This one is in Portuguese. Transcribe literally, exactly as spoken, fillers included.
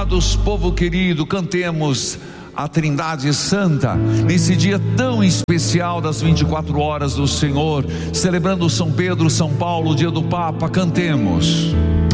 amados, povo querido, cantemos a Trindade Santa, nesse dia tão especial das vinte e quatro horas do Senhor, celebrando São Pedro, São Paulo, o dia do Papa. Cantemos.